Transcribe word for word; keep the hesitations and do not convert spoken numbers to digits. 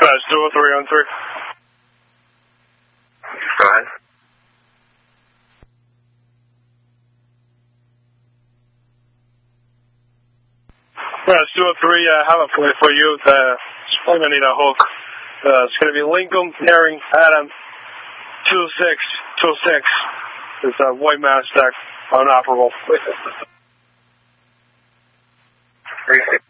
Dispatch two oh three on three. Go ahead. Dispatch two oh three, I uh, have a play for you. Uh, I'm going to need a hook. Uh, it's going to be Lincoln, Herring, Adam, two six two six. It's a white mass stack, unoperable. three six.